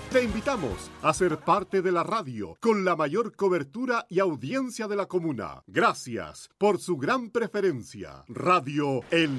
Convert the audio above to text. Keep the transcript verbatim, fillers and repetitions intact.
Te invitamos a ser parte de la radio con la mayor cobertura y audiencia de la comuna. Gracias por su gran preferencia. Radio El